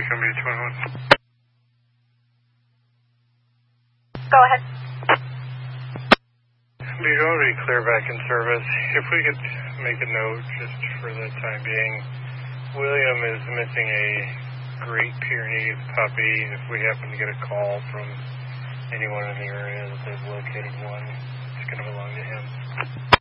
MB21. Go ahead. Be already clear back in service. If we could make a note just for the time being, William is missing a Great Pyrenees puppy. If we happen to get a call from anyone in the area that they've located one, it's going to belong to him.